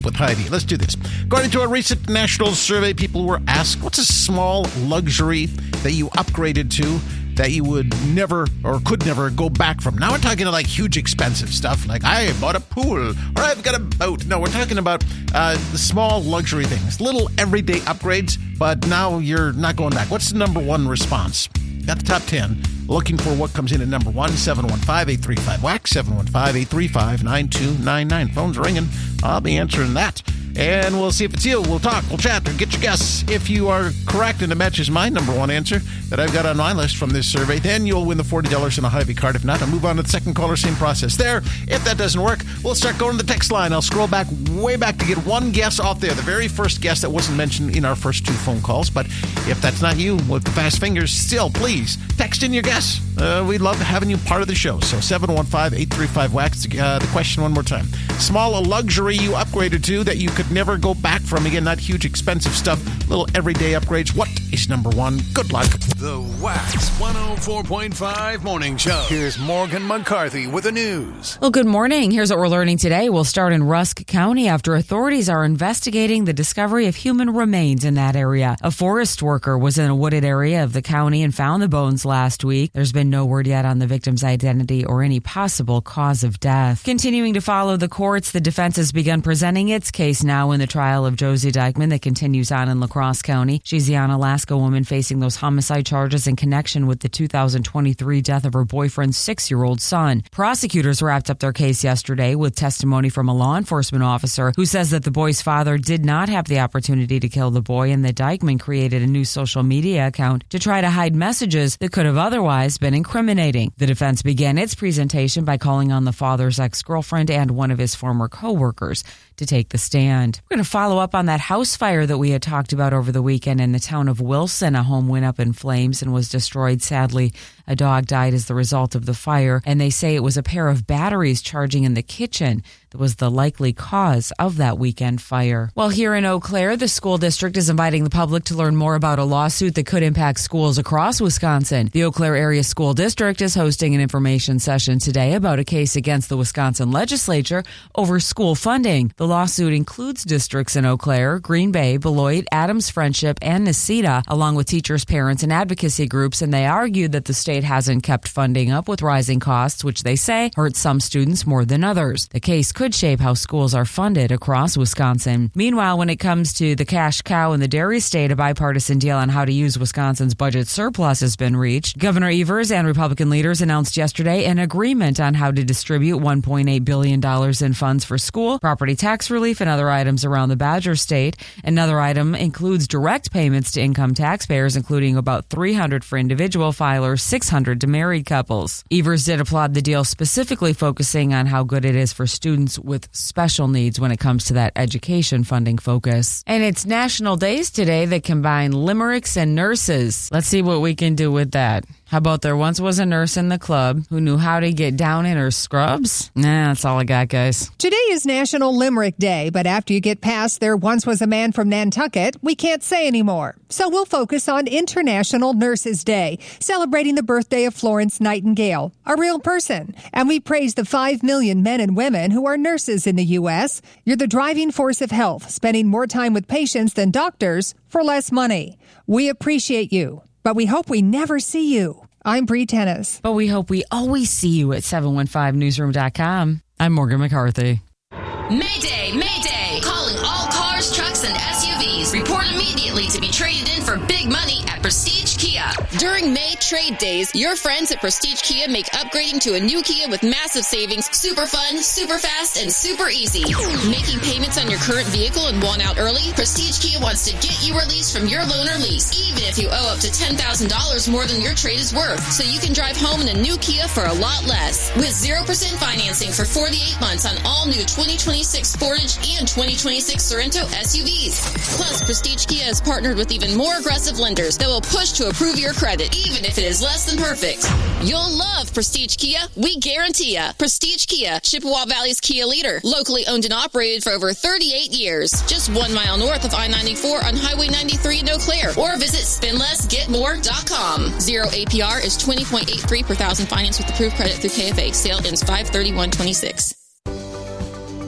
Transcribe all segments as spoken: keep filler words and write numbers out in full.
with Heidi. Let's do this. According to a recent national survey, people were asked, what's a small luxury that you upgraded to that you would never or could never go back from? Now we're talking to like huge expensive stuff, like I bought a pool or I've got a boat. No, we're talking about uh, the small luxury things, little everyday upgrades, but now you're not going back. What's the number one response? Got the top ten. Looking for what comes in at number one, seven one five, eight three five, W A C, seven one five, eight three five, nine two nine nine. Phone's ringing. I'll be answering that. And we'll see if it's you. We'll talk, we'll chat, or get your guess. If you are correct and it matches my number one answer that I've got on my list from this survey, then you'll win the forty dollars in a Hy-Vee card. If not, I'll move on to the second caller, same process there. If that doesn't work, we'll start going to the text line. I'll scroll back, way back to get one guess off there, the very first guess that wasn't mentioned in our first two phone calls. But if that's not you with the fast fingers, still, please, text in your guess. Uh, we'd love having you part of the show. So seven one five, eight three five, W A C. Uh, the question one more time. Small a luxury you upgraded to that you could never go back from. Again, not huge expensive stuff, little everyday upgrades. What is number one? Good luck. The Wax one oh four point five Morning Show. Here's Morgan McCarthy with the news. Well, good morning. Here's what we're learning today. We'll start in Rusk County after authorities are investigating the discovery of human remains in that area. A forest worker was in a wooded area of the county and found the bones last week. There's been no word yet on the victim's identity or any possible cause of death. Continuing to follow the courts, the defense has begun presenting its case now in the trial of Josie Dykeman that continues on in La Crosse County. She's the Onalaska woman facing those homicide charges in connection with the two thousand twenty-three death of her boyfriend's six-year-old son. Prosecutors wrapped up their case yesterday with testimony from a law enforcement officer who says that the boy's father did not have the opportunity to kill the boy and that Dykeman created a new social media account to try to hide messages that could have otherwise been incriminating. The defense began its presentation by calling on the father's ex-girlfriend and one of his former co-workers to take the stand. We're going to follow up on that house fire that we had talked about over the weekend in the town of Wilson. A home went up in flames and was destroyed. Sadly, a dog died as the result of the fire, and they say it was a pair of batteries charging in the kitchen that was the likely cause of that weekend fire. Well, here in Eau Claire, the school district is inviting the public to learn more about a lawsuit that could impact schools across Wisconsin. The Eau Claire Area School District is hosting an information session today about a case against the Wisconsin legislature over school funding. The lawsuit includes districts in Eau Claire, Green Bay, Beloit, Adams Friendship, and Necedah, along with teachers, parents, and advocacy groups, and they argue that the state hasn't kept funding up with rising costs, which they say hurt some students more than others. The case could shape how schools are funded across Wisconsin. Meanwhile, when it comes to the cash cow in the dairy state, a bipartisan deal on how to use Wisconsin's budget surplus has been reached. Governor Evers and Republican leaders announced yesterday an agreement on how to distribute one point eight billion dollars in funds for school, property tax relief, and other items around the Badger State. Another item includes direct payments to income taxpayers, including about three hundred for individual filers, six hundred to married couples. Evers did applaud the deal, specifically focusing on how good it is for students with special needs when it comes to that education funding focus. And it's National Days today that combine limericks and nurses. Let's see what we can do with that. How about there once was a nurse in the club who knew how to get down in her scrubs? Nah, that's all I got, guys. Today is National Limerick Day, but after you get past there once was a man from Nantucket, we can't say anymore. So we'll focus on International Nurses Day, celebrating the birthday of Florence Nightingale, a real person. And we praise the five million men and women who are nurses in the U S. You're the driving force of health, spending more time with patients than doctors for less money. We appreciate you, but we hope we never see you. I'm Bree Tennis. But we hope we always see you at seven one five newsroom dot com. I'm Morgan McCarthy. Mayday, Mayday! Calling all cars, trucks, and S U Vs. Report immediately to be traded in for big money at Prestige Kia. During May Trade Days, your friends at Prestige Kia make upgrading to a new Kia with massive savings super fun, super fast, and super easy. Making payments on your current vehicle and want out early? Prestige Kia wants to get you released from your loan or lease, even if you owe up to ten thousand dollars more than your trade is worth, so you can drive home in a new Kia for a lot less. With zero percent financing for forty-eight months on all new twenty twenty-six Sportage and twenty twenty-six Sorento S U Vs. Plus, Prestige Kia has partnered with even more aggressive lenders that will push to approve your credit, even if it is less than perfect. You'll love Prestige Kia. We guarantee ya. Prestige Kia, Chippewa Valley's Kia leader. Locally owned and operated for over thirty-eight years. Just one mile north of I ninety-four on Highway ninety-three in Eau Claire. Or visit spend less get more dot com. Zero A P R is twenty point eight three per thousand finance with approved credit through K F A. Sale ends five thirty-one twenty-six.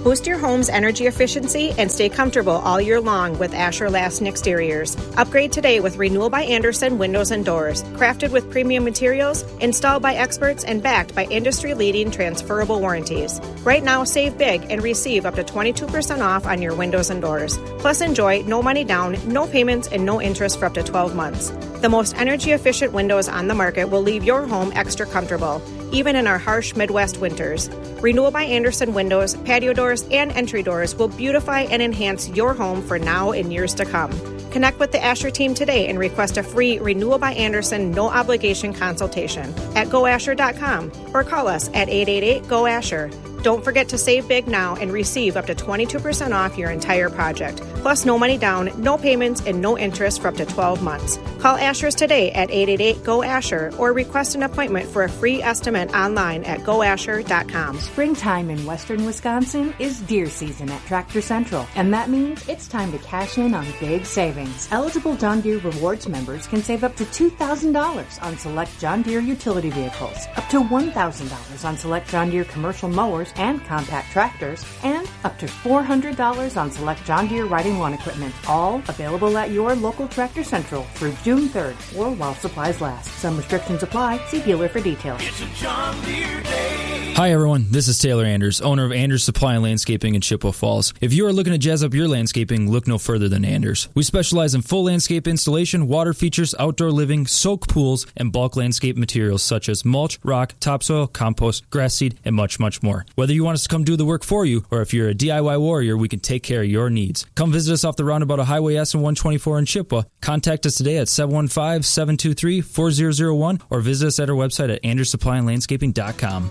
Boost your home's energy efficiency and stay comfortable all year long with Asher Lasting Exteriors. Upgrade today with Renewal by Andersen Windows and Doors. Crafted with premium materials, installed by experts, and backed by industry-leading transferable warranties. Right now, save big and receive up to twenty-two percent off on your windows and doors. Plus, enjoy no money down, no payments, and no interest for up to twelve months. The most energy-efficient windows on the market will leave your home extra comfortable, even in our harsh Midwest winters. Renewal by Andersen windows, patio doors, and entry doors will beautify and enhance your home for now and years to come. Connect with the Asher team today and request a free Renewal by Andersen no-obligation consultation at go asher dot com or call us at eight eight eight, G O, Asher. Don't forget to save big now and receive up to twenty-two percent off your entire project. Plus, no money down, no payments, and no interest for up to twelve months. Call Asher's today at eight eight eight, G O, Asher or request an appointment for a free estimate online at go asher dot com. Springtime in western Wisconsin is deer season at Tractor Central, and that means it's time to cash in on big savings. Eligible John Deere Rewards members can save up to two thousand dollars on select John Deere utility vehicles, up to one thousand dollars on select John Deere commercial mowers and compact tractors, and up to four hundred dollars on select John Deere riding lawn equipment. All available at your local Tractor Central through June third or while supplies last. Some restrictions apply. See dealer for details. It's a John Deere day. Hi everyone, this is Taylor Anders, owner of Anders Supply and Landscaping in Chippewa Falls. If you are looking to jazz up your landscaping, look no further than Anders. We specialize in full landscape installation, water features, outdoor living, soak pools, and bulk landscape materials such as mulch, rock, topsoil, compost, grass seed, and much, much more. Whether you want us to come do the work for you, or if you're a D I Y warrior, we can take care of your needs. Come visit us off the roundabout of Highway S and one twenty-four in Chippewa. Contact us today at seven one five, seven two three, four zero zero one or visit us at our website at anders supply and landscaping dot com.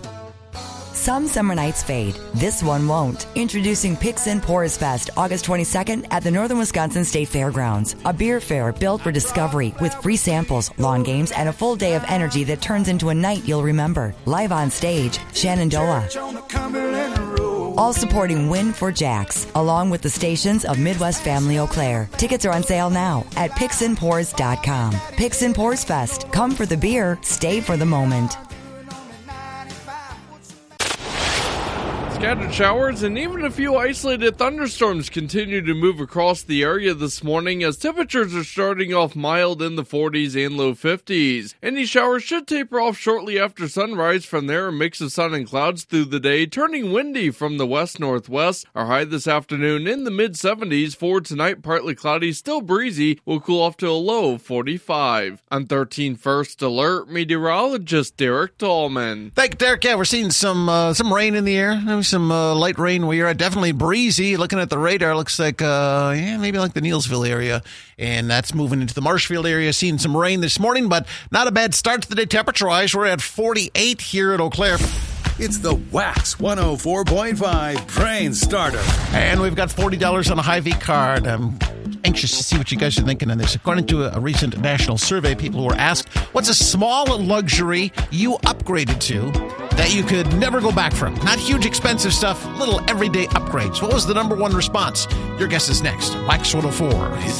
Some summer nights fade. This one won't. Introducing Picks and Pours Fest, August twenty-second at the Northern Wisconsin State Fairgrounds. A beer fair built for discovery with free samples, lawn games, and a full day of energy that turns into a night you'll remember. Live on stage, Shenandoah. All supporting Win for Jacks, along with the stations of Midwest Family Eau Claire. Tickets are on sale now at picks and pours dot com. Picks and Pours Fest. Come for the beer, stay for the moment. Scattered showers and even a few isolated thunderstorms continue to move across the area this morning as temperatures are starting off mild in the forties and low fifties. Any showers should taper off shortly after sunrise. From there, a mix of sun and clouds through the day, turning windy from the west-northwest. Our high this afternoon in the mid-seventies. For tonight, partly cloudy, still breezy. Will cool off to a low of forty-five. I'm thirteen First Alert meteorologist Derek Tallman. Thank you, Derek. Yeah, we're seeing some uh, some rain in the air. Some uh, light rain where you're at. Definitely breezy. Looking at the radar, looks like uh, yeah, maybe like the Neilsville area, and that's moving into the Marshfield area. Seeing some rain this morning, but not a bad start to the day temperature-wise. We're at forty-eight here at Eau Claire. It's the Wax one oh four point five Train Starter. And we've got forty dollars on a Hy-Vee card. I'm anxious to see what you guys are thinking on this. According to a, a recent national survey, people were asked, what's a small luxury you upgraded to that you could never go back from? Not huge, expensive stuff, little everyday upgrades. What was the number one response? Your guess is next. Wax one oh four.